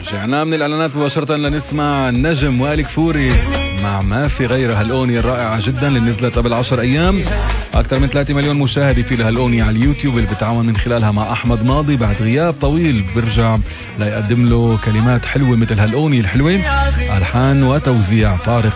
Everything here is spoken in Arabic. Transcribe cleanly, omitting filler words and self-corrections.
رجعنا من الإعلانات مباشرة لنسمع النجم وائل كفوري مع ما في غيرها، الأغنية الرائعة جدا اللي نزلت قبل 10 أيام. أكثر من 3 مليون مشاهدة في لها الأغنية على اليوتيوب، اللي بتعاون من خلالها مع أحمد ماضي بعد غياب طويل، برجع ليقدم له كلمات حلوة مثل هالأغنية الحلوة. ألحان وتوزيع طارق